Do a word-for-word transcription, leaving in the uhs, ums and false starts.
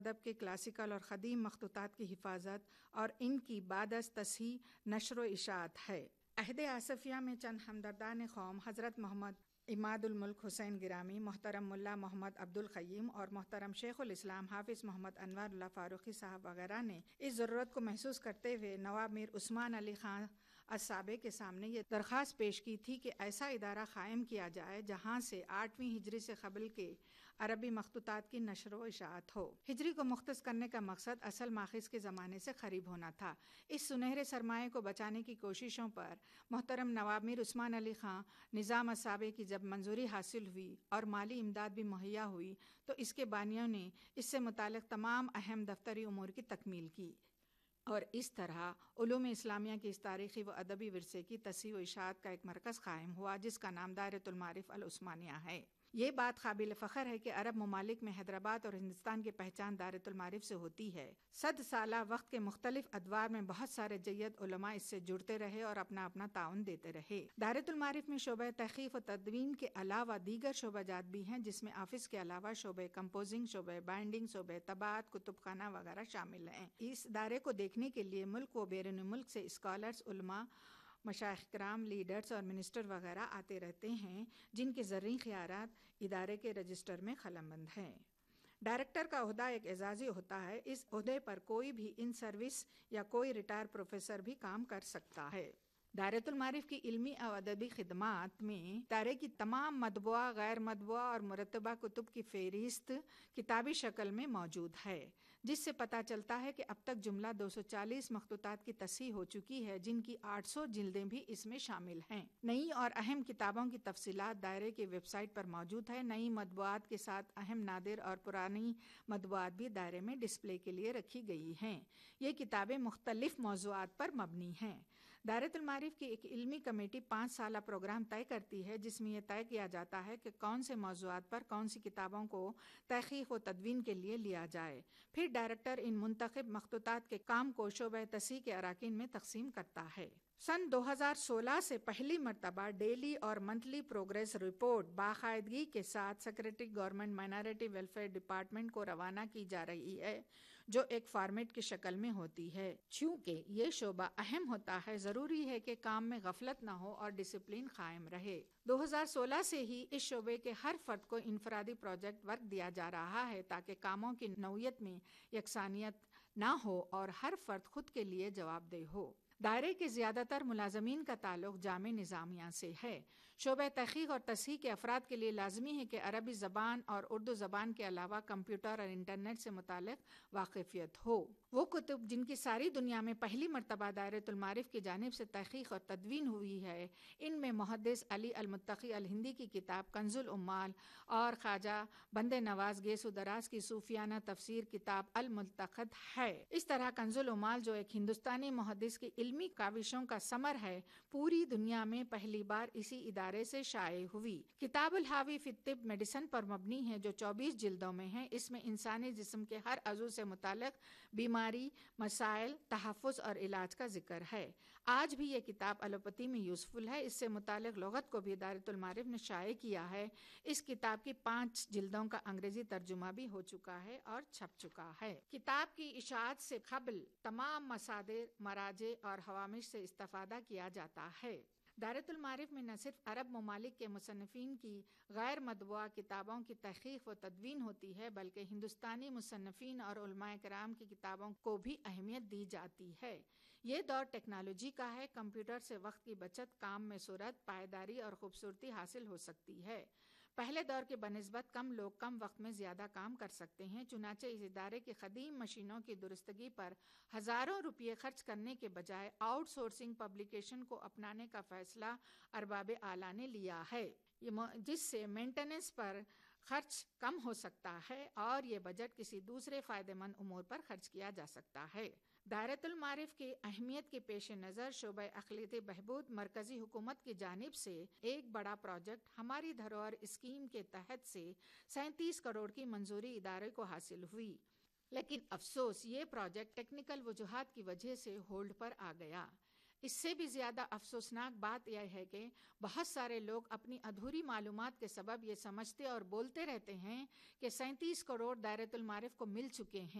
ادب کے کلاسیکل اور قدیم مخطوطات کی حفاظت اور ان کی بعد از تصحیح نشر و اشاعت ہے۔ عہد آصفیہ میں چند ہمدردان قوم حضرت محمد اماد الملک حسین گرامی، محترم ملا محمد عبد القیوم اور محترم شیخ الاسلام حافظ محمد انور اللہ فاروقی صاحب وغیرہ نے اس ضرورت کو محسوس کرتے ہوئے نواب میر عثمان علی خان الصابئ کے سامنے یہ درخواست پیش کی تھی کہ ایسا ادارہ قائم کیا جائے جہاں سے آٹھویں ہجری سے قبل کے عربی مخطوطات کی نشر و اشاعت ہو۔ ہجری کو مختص کرنے کا مقصد اصل ماخذ کے زمانے سے قریب ہونا تھا۔ اس سنہرے سرمایہ کو بچانے کی کوششوں پر محترم نواب میر عثمان علی خان نظام الصابئ کی جب منظوری حاصل ہوئی اور مالی امداد بھی مہیا ہوئی تو اس کے بانیوں نے اس سے متعلق تمام اہم دفتری امور کی تکمیل کی اور اس طرح علوم اسلامیہ کی اس تاریخی و ادبی ورثے کی تصحیح و اشاعت کا ایک مرکز قائم ہوا جس کا نام دائرۃ المعارف العثمانیہ ہے۔ یہ بات قابل فخر ہے کہ عرب ممالک میں حیدرآباد اور ہندوستان کی پہچان دائرۃ المعارف سے ہوتی ہے۔ صد سالہ وقت کے مختلف ادوار میں بہت سارے جید علماء اس سے جڑتے رہے اور اپنا اپنا تعاون دیتے رہے۔ دائرۃ المعارف میں شعبہ تحقیق و تدوین کے علاوہ دیگر شعبہ جات بھی ہیں جس میں آفس کے علاوہ شعبہ کمپوزنگ، شعبہ بائنڈنگ، شعبہ طباعت، کتب خانہ وغیرہ شامل ہیں۔ اس ادارے کو دیکھنے کے لیے ملک و بیرون ملک سے اسکالرز، علماء، مشائخ کرام، لیڈرز اور منسٹر وغیرہ آتے رہتے ہیں جن کے زرعی خیارات ادارے کے رجسٹر میں قلمبند ہیں۔ ڈائریکٹر کا عہدہ ایک اعزازی ہوتا ہے۔ اس عہدے پر کوئی بھی ان سروس یا کوئی ریٹائر پروفیسر بھی کام کر سکتا ہے۔ دائرۃ المعارف کی علمی اور ادبی خدمات میں ادارے کی تمام مطبوعہ، غیر مطبوعہ اور مرتبہ کتب کی فہرست کتابی شکل میں موجود ہے، جس سے پتہ چلتا ہے کہ اب تک جملہ دو سو چالیس مخطوطات کی تصحیح ہو چکی ہے جن کی آٹھ سو جلدیں بھی اس میں شامل ہیں۔ نئی اور اہم کتابوں کی تفصیلات دائرے کی ویب سائٹ پر موجود ہے۔ نئی مطبوعات کے ساتھ اہم نادر اور پرانی مطبوعات بھی دائرے میں ڈسپلے کے لیے رکھی گئی ہیں۔ یہ کتابیں مختلف موضوعات پر مبنی ہیں۔ دائرۃ المعارف کی ایک علمی کمیٹی پانچ سالہ پروگرام طے کرتی ہے جس میں یہ طے کیا جاتا ہے کہ کون سے موضوعات پر کون سی کتابوں کو تحقیق و تدوین کے لیے لیا جائے۔ پھر ڈائریکٹر ان منتخب مخطوطات کے کام کو شعبہ تصحیح کے اراکین میں تقسیم کرتا ہے۔ سن دو ہزار سولہ سے پہلی مرتبہ ڈیلی اور منتھلی پروگریس رپورٹ باقاعدگی کے ساتھ secretary government minority welfare department کو روانہ کی جا رہی ہے جو ایک فارمیٹ کی شکل میں ہوتی ہے۔ چونکہ یہ شعبہ اہم ہوتا ہے، ضروری ہے کہ کام میں غفلت نہ ہو اور ڈسپلن قائم رہے۔ دو ہزار سولہ سے ہی اس شعبے کے ہر فرد کو انفرادی پروجیکٹ ورک دیا جا رہا ہے تاکہ کاموں کی نوعیت میں یکسانیت نہ ہو اور ہر فرد خود کے لیے جواب دہ ہو۔ دائرے کے زیادہ تر ملازمین کا تعلق جامع نظامیہ سے ہے۔ شعبہ تحقیق اور تصحیح کے افراد کے لیے لازمی ہے کہ عربی زبان اور اردو زبان کے علاوہ کمپیوٹر اور انٹرنیٹ سے متعلق واقفیت ہو۔ وہ کتب جن کی ساری دنیا میں پہلی مرتبہ دائرۃ المعارف کی جانب سے تحقیق اور تدوین ہوئی ہے، ان میں محدث علی المتقی الہندی کی کتاب کنز العمال اور خواجہ بندے نواز گیسو دراز کی صوفیانہ تفسیر کتاب الملتقط ہے۔ اس طرح کنز العمال جو ایک ہندوستانی محدث کی علمی کاوشوں کا ثمر ہے، پوری دنیا میں پہلی بار اسی ادارے سے شائع ہوئی۔ کتاب الحاوی فی الطب میڈیسن پر مبنی ہے جو چوبیس جلدوں میں ہے۔ اس میں انسانی جسم کے ہر عضو سے متعلق بیماری، مسائل، تحفظ اور علاج کا ذکر ہے۔ آج بھی یہ کتاب ایلوپیتھی میں یوزفل ہے۔ اس سے متعلق لغت کو بھی دائرۃ المعارف نے شائع کیا ہے۔ اس کتاب کی پانچ جلدوں کا انگریزی ترجمہ بھی ہو چکا ہے اور چھپ چکا ہے۔ کتاب کی اشاعت سے قبل تمام مصادر، مراجع اور حوامش سے استفادہ کیا جاتا ہے۔ دائرۃ المعارف میں نہ صرف عرب ممالک کے مصنفین کی غیر مطبوعہ کتابوں کی تحقیق و تدوین ہوتی ہے بلکہ ہندوستانی مصنفین اور علماء کرام کی کتابوں کو بھی اہمیت دی جاتی ہے۔ یہ دور ٹیکنالوجی کا ہے۔ کمپیوٹر سے وقت کی بچت، کام میں سرعت، پائیداری اور خوبصورتی حاصل ہو سکتی ہے۔ پہلے دور کے بنسبت کم لوگ کم وقت میں زیادہ کام کر سکتے ہیں، چنانچہ اس ادارے کی قدیم مشینوں کی درستگی پر ہزاروں روپے خرچ کرنے کے بجائے آؤٹ سورسنگ پبلیکیشن کو اپنانے کا فیصلہ ارباب اعلیٰ نے لیا ہے، جس سے مینٹیننس پر خرچ کم ہو سکتا ہے اور یہ بجٹ کسی دوسرے فائدہ مند امور پر خرچ کیا جا سکتا ہے۔ دائرۃ المعارف کی اہمیت کے پیش نظر شعبہ اقلیتی بہبود مرکزی حکومت کی جانب سے ایک بڑا پروجیکٹ ہماری دھروہر اسکیم کے تحت سے سینتیس کروڑ کی منظوری ادارے کو حاصل ہوئی، لیکن افسوس یہ پروجیکٹ ٹیکنیکل وجوہات کی وجہ سے ہولڈ پر آ گیا۔ اس سے بھی زیادہ افسوسناک بات یہ ہے کہ بہت سارے لوگ اپنی ادھوری معلومات کے سبب یہ سمجھتے اور بولتے رہتے ہیں کہ سینتیس کروڑ دائرۃ المعارف کو مل چکے ہیں،